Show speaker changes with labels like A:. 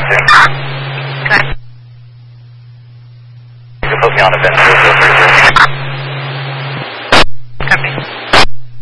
A: soon.
B: Okay.
A: You can put me on a Benz 030.